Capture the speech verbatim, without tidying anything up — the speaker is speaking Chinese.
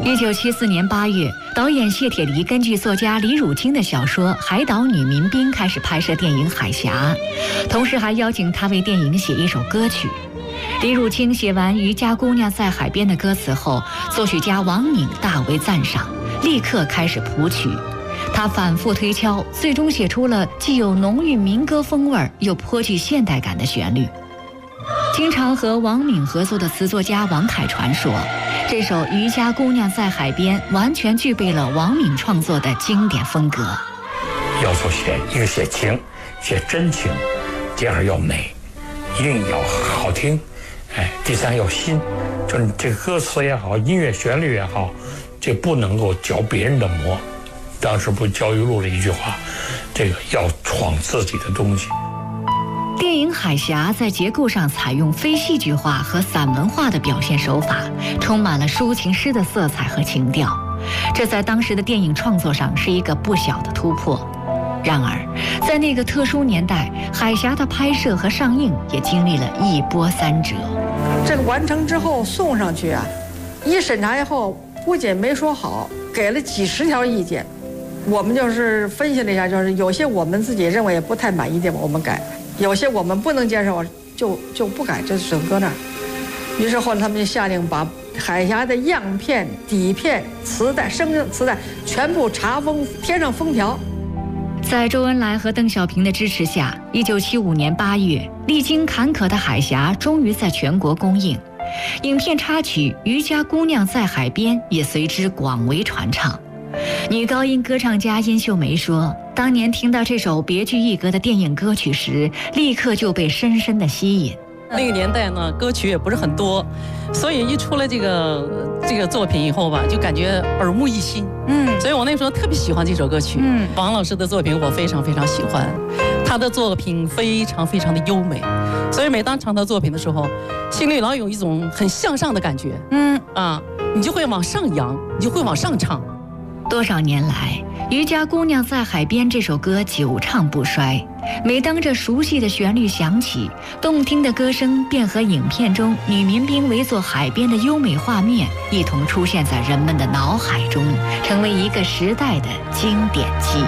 一九七四年八月，导演谢铁骊根据作家李汝清的小说《海岛女民兵》开始拍摄电影《海峡》，同时还邀请他为电影写一首歌曲。李汝清写完《渔家姑娘在海边》的歌词后，作曲家王敏大为赞赏，立刻开始谱曲。他反复推敲，最终写出了既有浓郁民歌风味又颇具现代感的旋律。经常和王敏合作的词作家王凯传说，这首《渔家姑娘在海边》完全具备了王敏创作的经典风格。 要求写一个写情，写真情；第二要美，一定要好听；哎，第三要新，就是你这个歌词也好，音乐旋律也好，这不能够嚼别人的馍。当时不焦裕禄的一句话，这个要闯自己的东西。 电影《海峡》在结构上采用非戏剧化和散文化的表现手法，充满了抒情诗的色彩和情调，这在当时的电影创作上是一个不小的突破。然而，在那个特殊年代，《海峡》的拍摄和上映也经历了一波三折。 这个完成之后送上去啊，一审查以后，不仅没说好，给了几十条意见。我们就是分析了一下，就是有些我们自己认为不太满意的，我们改；有些我们不能接受，就就不改，就只搁那儿。于是后来他们就下令把海峡的样片、底片、磁带、声磁带全部查封，贴上封条。 在周恩来和邓小平的支持下，一九七五年八月，历经坎坷的《海峡》终于在全国公映。影片插曲《渔家姑娘在海边》也随之广为传唱。女高音歌唱家殷秀梅说，当年听到这首别具一格的电影歌曲时，立刻就被深深的吸引。 那个年代呢，歌曲也不是很多，所以一出了这个这个作品以后吧，就感觉耳目一新。嗯，所以我那时候特别喜欢这首歌曲。嗯，王老师的作品我非常非常喜欢，他的作品非常非常的优美，所以每当唱他作品的时候，心里老有一种很向上的感觉。嗯啊，你就会往上扬，你就会往上唱。 多少年来，《渔家姑娘在海边》这首歌久唱不衰。每当这熟悉的旋律响起，动听的歌声便和影片中女民兵围坐海边的优美画面一同出现在人们的脑海中，成为一个时代的经典记忆。